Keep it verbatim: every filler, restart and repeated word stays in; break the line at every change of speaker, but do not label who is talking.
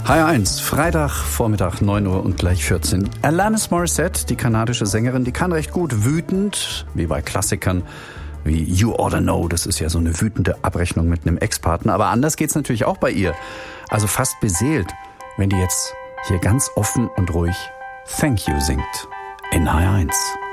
H R eins, Freitag, Vormittag, neun Uhr und gleich vierzehn. Alanis Morissette, die kanadische Sängerin, die kann recht gut wütend, wie bei Klassikern, wie You Oughta Know. Das ist ja so eine wütende Abrechnung mit einem Ex-Partner. Aber anders geht's natürlich auch bei ihr. Also fast beseelt, wenn die jetzt hier ganz offen und ruhig Thank You singt in H R eins.